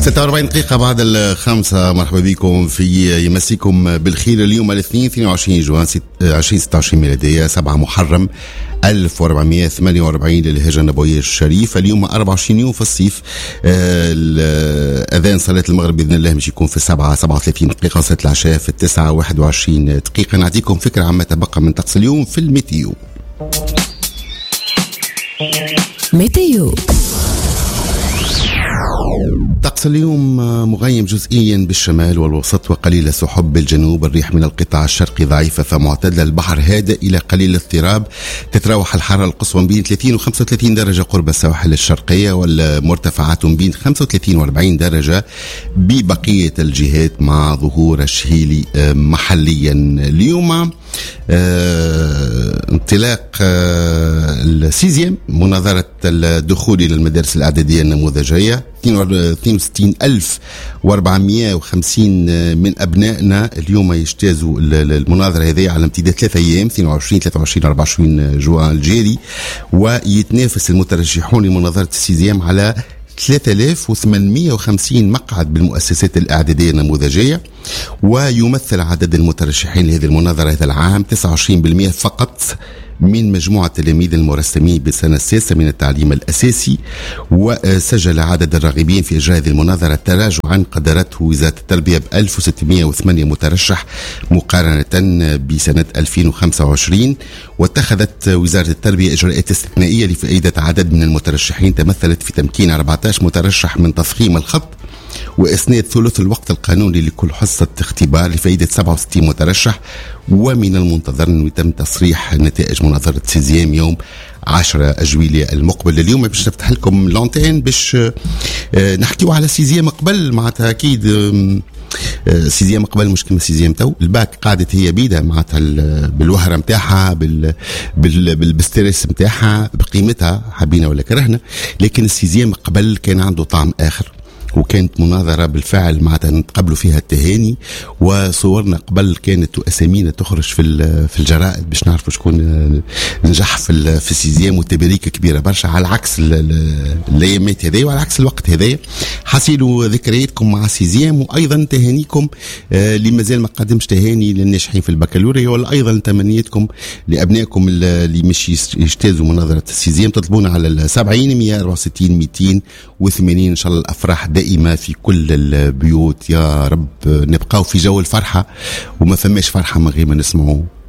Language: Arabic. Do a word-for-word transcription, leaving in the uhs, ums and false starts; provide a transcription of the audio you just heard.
ستة وأربعين دقيقة بعد الخمسة. مرحبا بكم في يمسيكم بالخير. اليوم الاثنين اثنين وعشرين جوان عشرين ستة وعشرين ميلادية، سبعة محرم ألف وأربعمائة وثمانية وأربعين للهجرة النبوية الشريفة. اليوم أربعة وعشرين يوم في الصيف. الأذان صلاة المغرب بإذن الله مش يكون في السبعة سبعة وثلاثين دقيقة، صلاة العشاء في التسعة واحد وعشرين دقيقة. نعطيكم فكرة عما تبقى من طقس اليوم في الميتيو. ميتيو طقس اليوم مغيم جزئيا بالشمال والوسط وقليل السحب بالجنوب. الريح من القطاع الشرقي ضعيفة فمعتدلة. البحر هادئ إلى قليل الاضطراب. تتراوح الحرارة القصوى بين ثلاثين و خمسة وثلاثين درجة قرب السواحل الشرقية، والمرتفعات بين خمسة وثلاثين و أربعين درجة ببقية الجهات مع ظهور الشهيلي محليا. اليوم آه انطلاق آه السيزيام، مناظرة الدخول إلى المدارس الإعدادية النموذجية. اثنين وستين ألف وأربعمائة وخمسين من أبنائنا اليوم يجتازوا المناظرة هذه على امتداد ثلاثة أيام، اثنين وعشرين ثلاثة وعشرين أربعة وعشرين جوان الجاري. ويتنافس المترشحون لمناظرة السيزيام على ثلاثة آلاف وثمانمائة وخمسين مقعد بالمؤسسات الإعدادية النموذجية. ويمثل عدد المترشحين لهذه المناظرة هذا العام تسعة وعشرين بالمئة فقط من مجموعة التلاميذ المرسمين بالسنة السادسة من التعليم الأساسي. وسجل عدد الراغبين في إجراء هذه المناظرة تراجعا قدرته وزارة التربية ب ألف وستمائة وثمانية مترشح مقارنة بسنة ألفين وخمسة وعشرين. واتخذت وزارة التربية إجراءات استثنائية لفائدة عدد من المترشحين تمثلت في تمكين أربعة عشر مترشح من تفخيم الخط وإسناد ثلث الوقت القانوني لكل حصة اختبار لفائدة سبعة وستين مترشح. ومن المنتظر أن يتم تصريح نتائج مناظرة سيزيام يوم عشرة أجويلية المقبل. اليوم باش نفتح لكم لونتين باش نحكيو على سيزيام قبل. معناتها أكيد سيزيام قبل مش كما سيزيام تو. الباك قاعدت هي بيدها معناتها بالوهرة متاعها بال بالستريس متاعها بقيمتها حبينا ولا كرهنا، لكن السيزيام قبل كان عنده طعم آخر، وكانت مناظرة بالفعل معناتها نتقبلوا فيها التهاني. وصورنا قبل كانت أسامينا تخرج في في الجرائد باش نعرفوا شكون نجح في في السيزيام، وتبريكة كبيرة برشا على عكس الأيامات هذه وعلى عكس الوقت هذا. حصيلوا ذكرياتكم مع السيزيام، وأيضا تهانيكم اللي مازال ما قدمش تهاني للناجحين في البكالوريا، ولا أيضا تمنياتكم لأبنائكم اللي مش يجتازوا مناظرة السيزيام. تطلبونا على السبعين مئة وأربعة وستين مئتين وثمانين. إن شاء الله الأفراح دائما في كل البيوت يا رب، نبقاو في جو الفرحة، وما فماش فرحة من غير ما نسمعوا